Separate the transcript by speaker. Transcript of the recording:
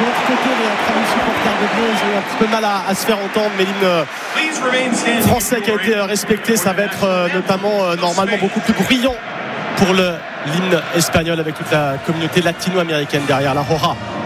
Speaker 1: de l'autre côté, les supporters de Bleu, ils ont eu un petit peu mal à se faire entendre, mais l'hymne français qui a été respecté, ça va être notamment normalement beaucoup plus brillant pour l'hymne espagnol avec toute la communauté latino-américaine derrière la Roja.